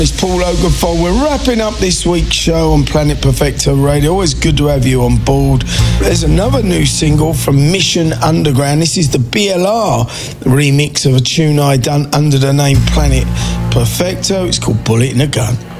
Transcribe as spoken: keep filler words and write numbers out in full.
It's Paul Oakenfold. We're wrapping up this week's show on Planet Perfecto Radio. Always good to have you on board. There's another new single from Mission Underground. This is the B L R remix of a tune I done under the name Planet Perfecto. It's called Bullet in a Gun.